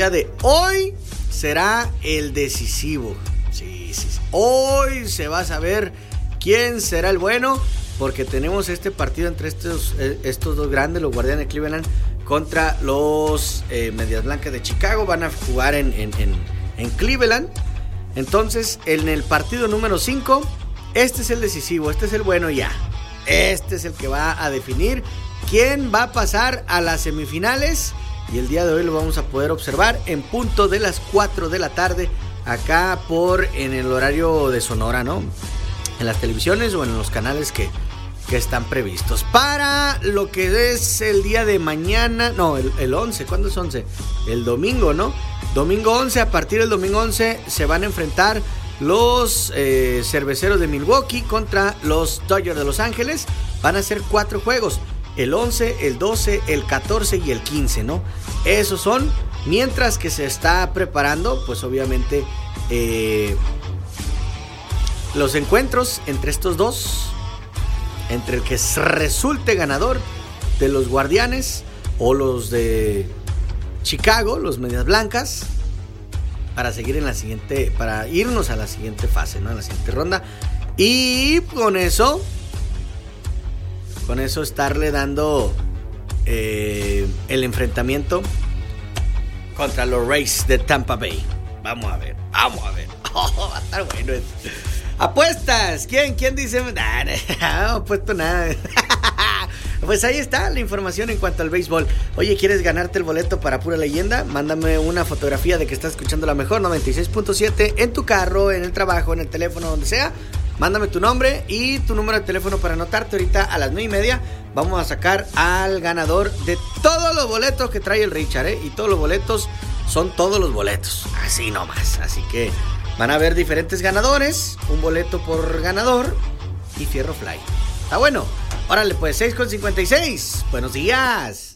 de hoy será el decisivo. Sí. Hoy se va a saber quién será el bueno, porque tenemos este partido entre estos dos grandes, los Guardianes de Cleveland contra los Medias Blancas de Chicago. Van a jugar en Cleveland. Entonces, en el partido número 5, este es el decisivo, este es el bueno ya. Este es el que va a definir quién va a pasar a las semifinales. Y el día de hoy lo vamos a poder observar en punto de las 4 de la tarde, acá en el horario de Sonora, ¿no? En las televisiones o en los canales que están previstos. Para lo que es el día de mañana, no, el 11, ¿cuándo es 11? El domingo, ¿no? Domingo 11, a partir del domingo 11 se van a enfrentar los Cerveceros de Milwaukee contra los Dodgers de Los Ángeles. Van a ser 4 juegos. El 11, el 12, el 14 y el 15, ¿no? Esos son, mientras que se está preparando, pues obviamente, los encuentros entre estos dos, entre el que resulte ganador de los Guardianes o los de Chicago, los Medias Blancas, para seguir en la siguiente, para irnos a la siguiente fase, ¿no? A la siguiente ronda. Y con eso estarle dando el enfrentamiento contra los Rays de Tampa Bay. Vamos a ver. Oh, va a estar bueno eso. Apuestas. ¿Quién dice? No apuesto nada. Pues ahí está la información en cuanto al béisbol. Oye, ¿quieres ganarte el boleto para Pura Leyenda? Mándame una fotografía de que estás escuchando la mejor 96.7 en tu carro, en el trabajo, en el teléfono, donde sea. Mándame tu nombre y tu número de teléfono para anotarte. Ahorita a las 9:30 vamos a sacar al ganador de todos los boletos que trae el Richard, ¿eh? Y todos los boletos son todos los boletos. Así nomás. Así que van a haber diferentes ganadores. Un boleto por ganador y Fierro Fly. Está bueno. Órale pues, 6:56. Buenos días.